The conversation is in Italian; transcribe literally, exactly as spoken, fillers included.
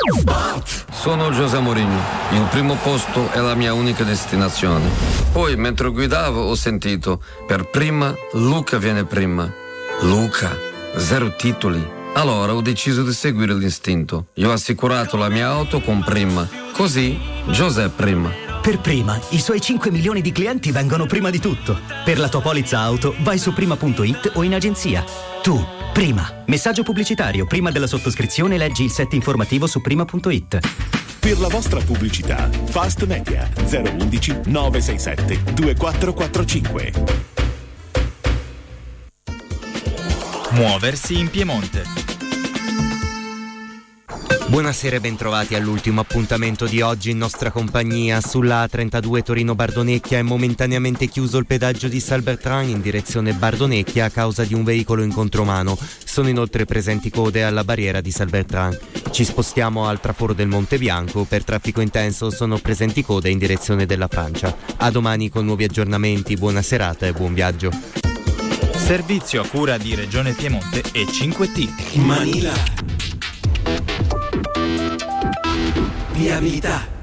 Sono José Mourinho. Il primo posto è la mia unica destinazione. Poi, mentre guidavo, ho sentito: per prima, Luca viene prima. Luca, zero titoli. Allora ho deciso di seguire l'istinto. Io ho assicurato la mia auto con Prima. Così, José prima. Per Prima, i suoi cinque milioni di clienti vengono prima di tutto. Per la tua polizza auto, vai su prima punto it o in agenzia. Tu, Prima. Messaggio pubblicitario. Prima della sottoscrizione leggi il set informativo su prima punto it. Per la vostra pubblicità, Fast Media zero uno uno nove sei sette due quattro quattro cinque. Muoversi in Piemonte. Buonasera e bentrovati all'ultimo appuntamento di oggi in nostra compagnia. Sulla A trentadue Torino-Bardonecchia è momentaneamente chiuso il pedaggio di Salbertran in direzione Bardonecchia a causa di un veicolo in contromano. Sono inoltre presenti code alla barriera di Salbertran. Ci spostiamo al traforo del Monte Bianco. Per traffico intenso sono presenti code in direzione della Francia. A domani con nuovi aggiornamenti. Buona serata e buon viaggio. Servizio a cura di Regione Piemonte e cinque T. Manila. Viabilità.